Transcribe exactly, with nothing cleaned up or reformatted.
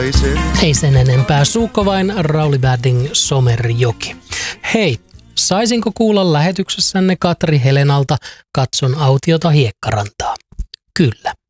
naisen. Ei sen enempää, Suukko vain, Rauli Bärding, Somerjoki. Hei, saisinko kuulla lähetyksessänne Katri Helenalta Katson autiota hiekkarantaa? Kyllä.